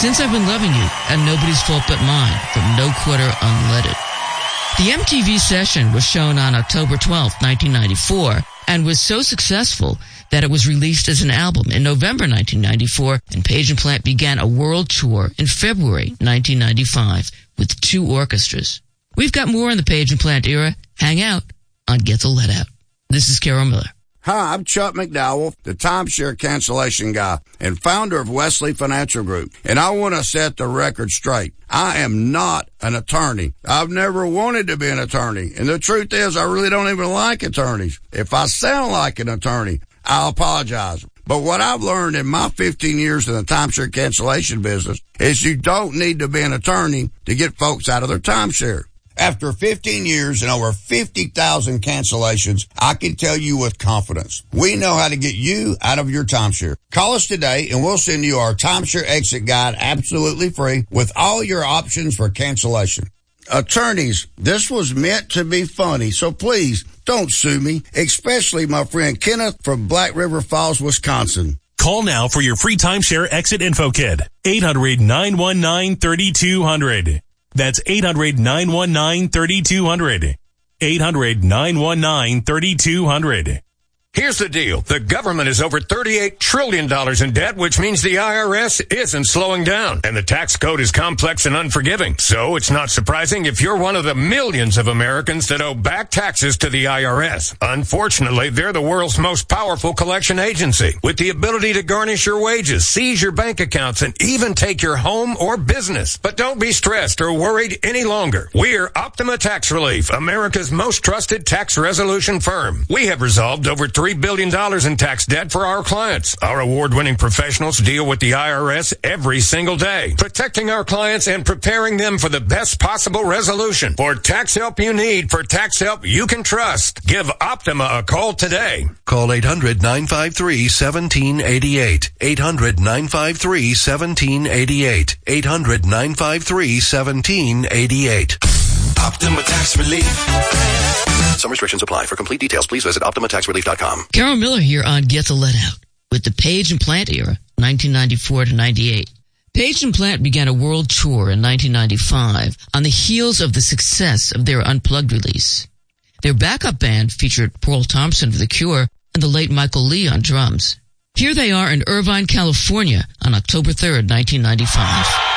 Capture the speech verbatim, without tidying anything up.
Since I've Been Loving You, and Nobody's Fault But Mine from No Quarter Unleaded. The M T V session was shown on October twelfth, nineteen ninety-four, and was so successful that it was released as an album in November nineteen ninety-four, and Page and Plant began a world tour in February nineteen ninety-five with two orchestras. We've got more on the Page and Plant era. Hang out on Get the Let Out. This is Carol Miller. Hi, I'm Chuck McDowell, the timeshare cancellation guy and founder of Wesley Financial Group. And I want to set the record straight. I am not an attorney. I've never wanted to be an attorney. And the truth is, I really don't even like attorneys. If I sound like an attorney, I apologize. But what I've learned in my fifteen years in the timeshare cancellation business is you don't need to be an attorney to get folks out of their timeshare. After fifteen years and over fifty thousand cancellations, I can tell you with confidence, we know how to get you out of your timeshare. Call us today and we'll send you our timeshare exit guide absolutely free with all your options for cancellation. Attorneys, this was meant to be funny, so please don't sue me, especially my friend Kenneth from Black River Falls, Wisconsin. Call now for your free timeshare exit info kit. eight hundred, nine one nine, three two zero zero. That's eight hundred, nine one nine, three two zero zero. eight hundred, nine one nine, three two zero zero. Here's the deal. The government is over thirty-eight trillion dollars in debt, which means the I R S isn't slowing down. And the tax code is complex and unforgiving. So it's not surprising if you're one of the millions of Americans that owe back taxes to the I R S. Unfortunately, they're the world's most powerful collection agency with the ability to garnish your wages, seize your bank accounts, and even take your home or business. But don't be stressed or worried any longer. We're Optima Tax Relief, America's most trusted tax resolution firm. We have resolved over three billion dollars in tax debt for our clients. Our award-winning professionals deal with the I R S every single day, protecting our clients and preparing them for the best possible resolution. For tax help you need, for tax help you can trust, give Optima a call today. Call eight hundred, nine five three, one seven eight eight. eight hundred, nine five three, one seven eight eight. eight hundred, nine five three, one seven eight eight. Optima Tax Relief. Some restrictions apply. For complete details, please visit optima tax relief dot com. Carol Miller here on Get the Let Out with the Page and Plant era, nineteen ninety-four to ninety-eight. Page and Plant began a world tour in nineteen ninety-five on the heels of the success of their Unplugged release. Their backup band featured Paul Thompson of The Cure and the late Michael Lee on drums. Here they are in Irvine, California on October third, nineteen ninety-five.